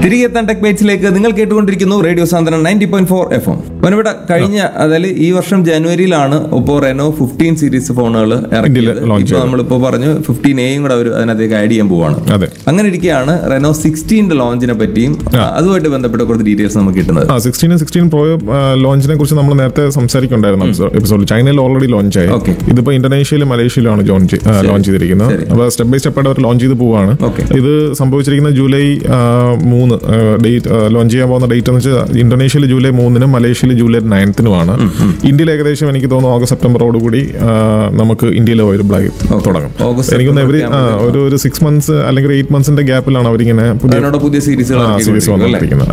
തിരികെ എത്താൻ ടെക് ബൈറ്റ്സിലേക്ക് നിങ്ങൾ കേട്ടുകൊണ്ടിരിക്കുന്നു റേഡിയോ സാന്ത്വനം 90.4 FM. ഇവിടെ കഴിഞ്ഞ അതായത് ഈ വർഷം ജനുവരിയിലാണ് ഇപ്പോൾ റെനോ 15 സീരീസ് ഫോണുകൾ ഇറങ്ങിയത്. നമ്മളിപ്പോ പറഞ്ഞു 15A കൂടെ അവർ അതിനകത്തേക്ക് ആഡ് ചെയ്യാൻ പോവാണ്. അങ്ങനെ ഇരിക്കുകയാണ് റെനോ 16 ലോഞ്ചിനെ പറ്റിയും അതുമായിട്ട് ബന്ധപ്പെട്ട കുറച്ച് ഡീറ്റെയിൽസ് നമുക്ക് കിട്ടുന്നത്. 16 Pro ലോഞ്ചിനെ കുറിച്ച് നമ്മൾ നേരത്തെ സംസാരിക്കുന്നുണ്ടായിരുന്നു എപ്പിസോഡിൽ. ചൈനയിൽ ഓൾറെഡി ലോഞ്ച് ആയി. ഇതിപ്പോ ഇന്തോനേഷ്യയിലും മലേഷ്യയിലുമാണ് ലോഞ്ച് ചെയ്തിരിക്കുന്നത്. അപ്പൊ സ്റ്റെപ്പ് ബൈ സ്റ്റെപ്പ് ആയിട്ട് അവർ ലോഞ്ച് ചെയ്ത് പോവാണ്. ഇത് സംഭവിച്ചിരിക്കുന്ന ജൂലൈ 3 ഡേറ്റ് ലോഞ്ച് ചെയ്യാൻ പോകുന്ന ഡേറ്റ് എന്ന് വെച്ചാൽ ഇന്തോനേഷ്യയിൽ ജൂലൈ 3-നും മലേഷ്യയിൽ ജൂലൈ 9-നുമാണ്. ഇന്ത്യയിൽ ഏകദേശം എനിക്ക് തോന്നുന്നു ഓഗസ്റ്റ് സെപ്റ്റംബറോടുകൂടി നമുക്ക് ഇന്ത്യയിൽ അവൈലബിൾ ആയി തുടങ്ങും. എനിക്ക് തോന്നുന്നു ഒരു 6 months അല്ലെങ്കിൽ 8 months ഗ്യാപ്പിലാണ് അവരിങ്ങനെ പുതിയ സീരീസ് വന്നിരിക്കുന്നത്.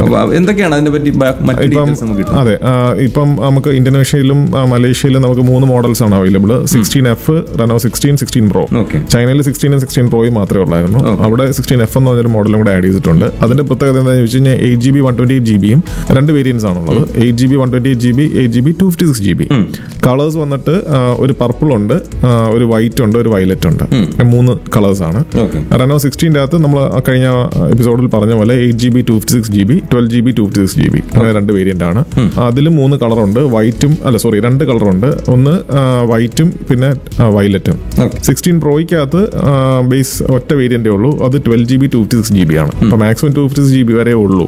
അതെ, ഇപ്പം നമുക്ക് ഇന്തോനേഷ്യയിലും മലേഷ്യയിലും നമുക്ക് 3 മോഡൽസ് ആണ് അവൈലബിൾ. 16F, Renault 16 Pro. ചൈനയിൽ 16 and 16 Pro മാത്രമേ ഉള്ളായിരുന്നു. അവിടെ 16F എന്ന് പറഞ്ഞൊരു മോഡലും കൂടെ ആഡ് ചെയ്തിട്ടുണ്ട്. അതിന്റെ പ്രത്യേകത എന്താണെന്ന് വെച്ച് കഴിഞ്ഞാൽ 8GB 128GB രണ്ട് വേരിയൻസ് ആണുള്ളത്. 8GB 128GB, 8GB 256GB. Colours വന്നിട്ട് ഒരു പർപ്പിൾ ഉണ്ട്, ഒരു വൈറ്റ് ഉണ്ട്, ഒരു വയലറ്റ് ഉണ്ട്. 3 കളേഴ്സ് ആണ്. റെനോ 16 അകത്ത് നമ്മൾ കഴിഞ്ഞ എപ്പിസോഡിൽ പറഞ്ഞ പോലെ 8GB 256GB, 12GB 256GB അങ്ങനെ രണ്ട് വേരിയന്റ് ആണ്. അതിൽ 3 കളറുണ്ട്. രണ്ട് കളറുണ്ട്. ഒന്ന് വൈറ്റും പിന്നെ വയലറ്റും. 16 പ്രോയ്ക്കകത്ത് ബേസ് ഒറ്റ വേരിയന്റേ ഉള്ളൂ. അത് 12GB 256GB ആണ്. അപ്പൊ മാക്സിമം 256GB വരെ ഉള്ളൂ.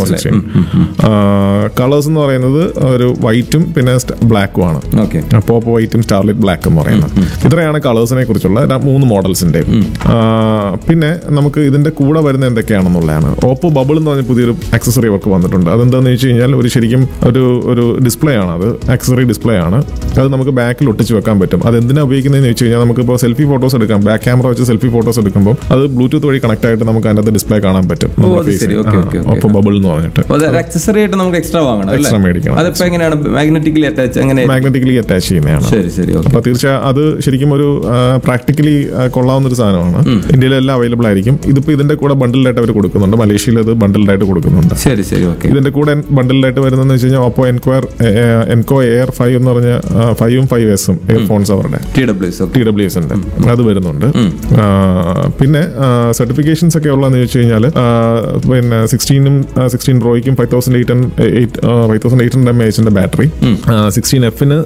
കളേഴ്സ് എന്ന് പറയുന്നത് ഒരു വൈറ്റും പിന്നെ ബ്ലാക്കും ആണ്. പോപ്പ് വൈറ്റും സ്റ്റാർലൈറ്റ് ബ്ലാക്ക് എന്ന് പറയുന്നത്. ഇത്രയാണ് കളേഴ്സിനെ കുറിച്ചുള്ള 3 മോഡൽസിന്റെ. പിന്നെ നമുക്ക് ഇതിന്റെ കൂടെ വരുന്ന എന്തൊക്കെയാണെന്നുള്ളതാണ്. ഓപ്പോ ബബിൾ എന്ന് പറഞ്ഞ പുതിയൊരു ആക്സസറി അവർക്ക് വന്നിട്ടുണ്ട്. അതെന്താണെന്ന് വെച്ച് കഴിഞ്ഞാൽ ശരിക്കും ഒരു ഡിസ്പ്ലേ ആണ്. അത് ആക്സസറി ഡിസ്പ്ലേ ആണ്. അത് നമുക്ക് ബാക്കിൽ ഒട്ടിച്ച് വെക്കാൻ പറ്റും. അത് എന്തിനാ ഉപയോഗിക്കുന്നതെന്ന് വെച്ച് കഴിഞ്ഞാൽ നമുക്കിപ്പോൾ സെൽഫി ഫോട്ടോസ് എടുക്കാം. ബാക്ക് ക്യാമറ വെച്ച് സെൽഫി ഫോട്ടോസ് എടുക്കുമ്പോൾ അത് ബ്ലൂടൂത്ത് വഴി കണക്ട് ആയിട്ട് നമുക്ക് അതിനകത്ത് ഡിസ്പ്ലേ കാണാൻ പറ്റും. ഓപ്പോ ബബിൾ എന്ന് പറഞ്ഞിട്ട് ആക്സസറി ആയിട്ട് നമുക്ക് എക്സ്ട്രാ വാങ്ങണം, എക്സ്ട്രാ മേടിക്കണം. മാഗ്നറ്റിക്കലി അറ്റാച്ച് ചെയ്യുന്നതാണ്. അപ്പൊ തീർച്ചയായും അത് ശരിക്കും ഒരു പ്രാക്ടിക്കലി കൊള്ളാവുന്ന ഒരു സാധനമാണ്. ഇന്ത്യയിലെല്ലാം അവൈലബിൾ ആയിരിക്കും. ഇതിപ്പോ ഇതിന്റെ കൂടെ ബണ്ടിലായിട്ട് അവർ കൊടുക്കുന്നുണ്ട്. മലേഷ്യയിൽ അത് ബണ്ടിലായിട്ട് കൊടുക്കുന്നുണ്ട്. ഇതിന്റെ കൂടെ ബണ്ടിലായിട്ട് വരുന്നതെന്ന് വെച്ച് കഴിഞ്ഞാൽ ഓപ്പോ എൻകോ എയർ 5 എന്ന് പറഞ്ഞ 5ഉം 5S എയർഫോൺസ് അവരുടെ TWS ഉണ്ട്. അത് വരുന്നുണ്ട്. പിന്നെ സർട്ടിഫിക്കേഷൻസ് ഒക്കെ ഉള്ളതെന്ന് വെച്ച് കഴിഞ്ഞാൽ പിന്നെ 16 പ്രോയ്ക്കും 5800 mAh ബാറ്ററി, 16Fന്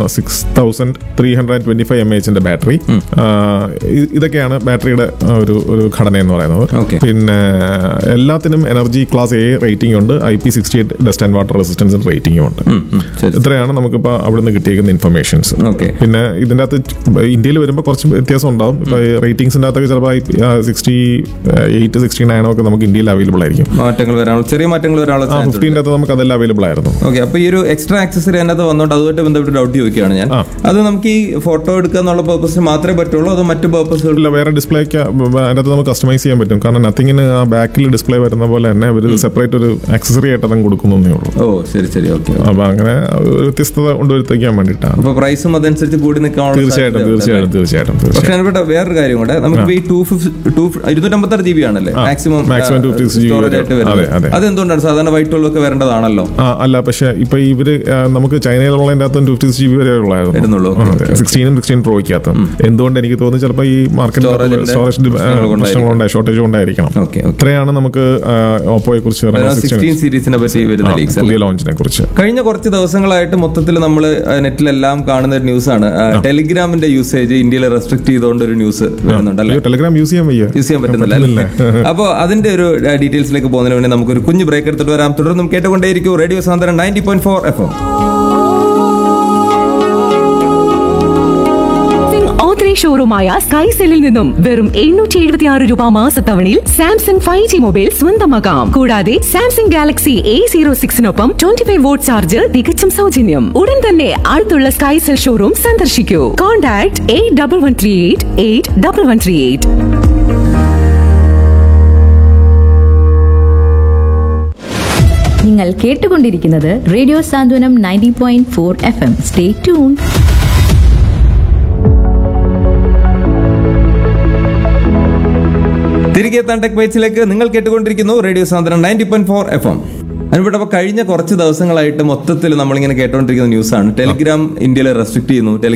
6325 mAh ബാറ്ററി. ഇതൊക്കെയാണ് ബാറ്ററിയുടെ ഒരു ഘടന എന്ന് പറയുന്നത്. പിന്നെ എല്ലാത്തിനും എനർജി ക്ലാസ് A റേറ്റിംഗ് ഉണ്ട്. IP68 dust and water resistance റേറ്റിംഗും ഉണ്ട്. ഇത്രയാണ് നമുക്കിപ്പോ അവിടുന്ന് കിട്ടിയിരിക്കുന്ന ഇൻഫർമേഷൻസ്. പിന്നെ ഇതിന്റെ അകത്ത് ഇന്ത്യയിൽ വരുമ്പോൾ കുറച്ച് വ്യത്യാസം ഉണ്ടാവും. ഇപ്പൊ റേറ്റിംഗ്സിന്റെ അകത്തൊക്കെ ചിലപ്പോൾ 68, 69 ഒക്കെ നമുക്ക് ഇന്ത്യയിൽ അവൈലബിൾ ആയിരിക്കും. ചെറിയ മാറ്റങ്ങൾ 15 അകത്ത് നമുക്ക് അതെല്ലാം അവൈലബിൾ ആയിരുന്നു. അപ്പൊ ഈ ഒരു എക്സ്ട്രാ ആക്സസറി അതിനകത്ത് വന്നോണ്ട് അതുമായിട്ട് ബന്ധപ്പെട്ട് ഡൗട്ട് ചോദിക്കുകയാണ് ഞാൻ. അത് നമുക്ക് ഈ ഫോട്ടോ എടുക്കുക എന്നുള്ള പർപ്പസിന് മാത്രമേ പറ്റുള്ളൂ, അത് മറ്റു പർപ്പസുകളിൽ വേറെ ഡിസ്പ്ലേക്ക് അതിനകത്ത് നമുക്ക് കസ്റ്റമൈസ് ചെയ്യാൻ പറ്റും. കാരണം നത്തിങ്ങിന് ആ ബാക്കിൽ ഡിസ്പ്ലേ വരുന്ന പോലെ തന്നെ അവർ സെപ്പറേറ്റ് ഒരു ആക്സസറി ആയിട്ട് അതും കൊടുക്കുന്നേ ഉള്ളൂ. അപ്പൊ അങ്ങനെ വ്യത്യസ്തത കൊണ്ടുവരുത്തിക്കാൻ വേണ്ടിയിട്ടാണ്. അപ്പൊ പ്രൈസും അതനുസരിച്ച് കൂടി നിൽക്കാൻ തീർച്ചയായിട്ടും. പക്ഷേ വേറൊരു കാര്യം കൂടെ, നമുക്ക് ഈ 256GB ആണല്ലേ മാക്സിമം സ്റ്റോറേജ് ആയിട്ട് വരുന്നത്. അതെന്തുകൊണ്ടാണ്? സാധാരണ വൈറ്റുള്ളൊക്കെ വരേണ്ടതാണല്ലോ. അല്ല, പക്ഷെ ഇപ്പൊ ഇവര് നമുക്ക് ചൈനയിലുള്ളതിന്റെ അകത്തും 256GB വരെ ഉള്ളായിരുന്നു. 16 പ്രോയ്ക്കകത്ത് എന്തുകൊണ്ട് എനിക്ക് തോന്നുന്നു ചിലപ്പോൾ ഈ മാർക്കറ്റ് സ്റ്റോറേജ് പ്രശ്നങ്ങളുണ്ടായി, ഷോർട്ടേജ് കൊണ്ടായിരിക്കണം. ഇത്രയാണ് നമുക്ക് ഓപ്പോയെ കുറിച്ച് പുതിയ ലോഞ്ചിനെ കുറിച്ച്. കഴിഞ്ഞ കുറച്ച് ദിവസങ്ങളായിട്ട് മൊത്തത്തിൽ നമ്മൾ നെറ്റിലെല്ലാം കാണുന്ന ഒരു ന്യൂസാണ്. ടെലിഗ്രാമിന്റെ യൂസേജ് ഇന്ത്യയിൽ റെസ്ട്രിക്ട് ചെയ്തുകൊണ്ട് ഒരു ന്യൂസ് വരുന്നുണ്ടല്ലോ. ടെലിഗ്രാം യൂസ് ചെയ്യാൻ പറ്റുന്നില്ല. അപ്പോൾ അതിന്റെ ഒരു ഡീറ്റെയിൽസിലേക്ക് പോകുന്നതിന് വേണ്ടി നമുക്കൊരു കുഞ്ഞു ബ്രേക്ക് എടുത്തിട്ട് വരാം. തുടർന്നും കേട്ടുകൊണ്ടേയിരിക്കും റേഡിയോ സാന്ത്വനം 90.4 FM. ഷോറൂമായ സ്കൈസെല്ലിൽ നിന്നും വെറും 776 രൂപ മാസത്തവണയിൽ സാംസങ് 5G മൊബൈൽ സ്വന്തമാക്കാം. കൂടാതെ സാംസങ് ഗാലക്സി A06-നൊപ്പം 25 വോട്ട് ചാർജർ തികച്ചും സൗജന്യം. ഉടൻ തന്നെ അടുത്തുള്ള സ്കൈസെൽ ഷോറൂം സന്ദർശിക്കൂ. കോൺടാക്ട് 8138 നിങ്ങൾ കേട്ടുകൊണ്ടിരിക്കുന്നത് റേഡിയോ സാന്ത്വനം 90.4 FM. Stay tune. തിരികെ എത്താൻ ടെക് ബൈറ്റ്സിലേക്ക് നിങ്ങൾ കേട്ടുകൊണ്ടിരിക്കുന്നു റേഡിയോ സാന്ത്വനം 90.4 FM. അതിനിവിടെ കഴിഞ്ഞ കുറച്ച് ദിവസങ്ങളായിട്ട് മൊത്തത്തിൽ നമ്മളിങ്ങനെ കേട്ടുകൊണ്ടിരിക്കുന്ന ന്യൂസാണ്. ടെലിഗ്രാം ഇന്ത്യയിൽ റെസ്ട്രിക്ട് ചെയ്യുന്നു.